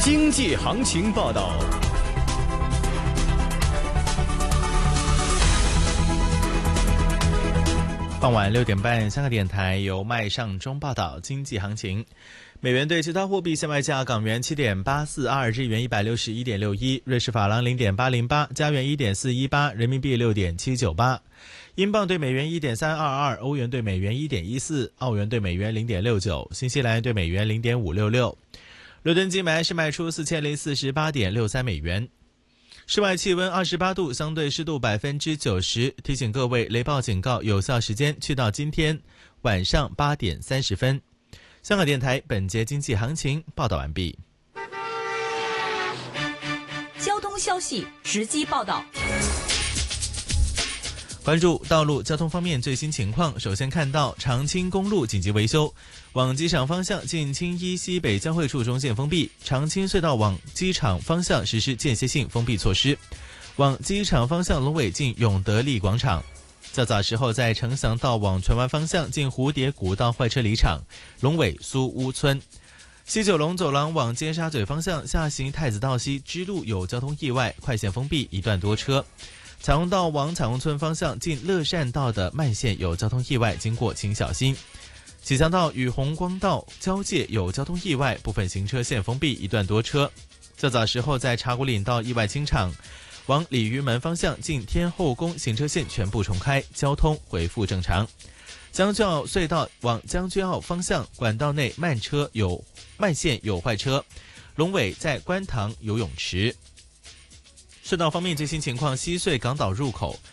经济行情报道。 傍晚6点半，香港电台由麦尚中报道经济行情。美元对其他货币现卖价：港元7.842，日元161.61，瑞士法郎0.808，加元1.418，人民币6.798，英镑对美元1.322，欧元对美元1.14，澳元对美元0.69，新西兰对美元0.566。伦敦金每安士卖出4048.63美元。室外气温28度，相对湿度90%。提醒各位，雷暴警告有效时间去到今天晚上8点30分。香港电台本节经济行情报道完毕。 交通消息直击报道。 关注道路交通方面最新情况。首先看到长青公路紧急维修，往机场方向近青衣西北交汇处中线封闭，长青隧道往机场方向实施间歇性封闭措施，往机场方向龙尾近永德利广场。较早时候在城祥道往荃湾方向近蝴蝶谷道坏车离场，龙尾苏屋村。西九龙走廊往尖沙咀方向下行太子道西支路有交通意外，快线封闭，一段多车。彩虹道往彩虹村方向近乐善道的慢线有交通意外，经过请小心。启祥道与红光道交界有交通意外，部分行车线封闭，一段多车。较早时候在茶果岭道意外清场，往鲤鱼门方向近天后宫行车线全部重开，交通恢复正常。将军澳隧道往将军澳方向管道内慢线有坏车，龙尾在观塘游泳池。隧道方面最新情况，西隧港岛入口